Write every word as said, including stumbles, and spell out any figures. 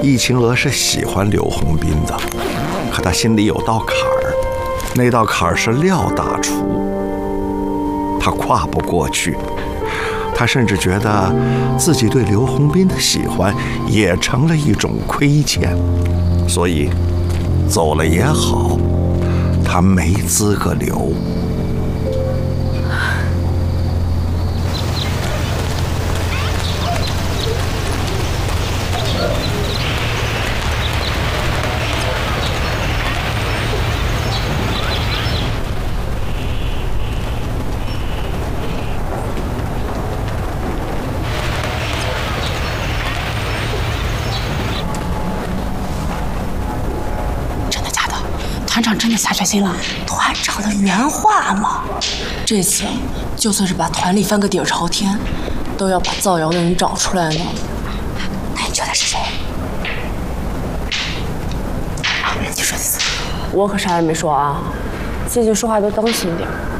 易晴娥是喜欢刘洪斌的，可她心里有道坎儿，那道坎儿是廖大厨，她跨不过去。她甚至觉得自己对刘洪斌的喜欢也成了一种亏欠，所以走了也好，她没资格留。 团长真的下决心了？ 团长的原话嘛， 这次就算是把团里翻个底儿朝天，都要把造谣的人找出来呢。 那你觉得是谁？啊，你说的是。 我可啥也没说啊，最近说话都当心点。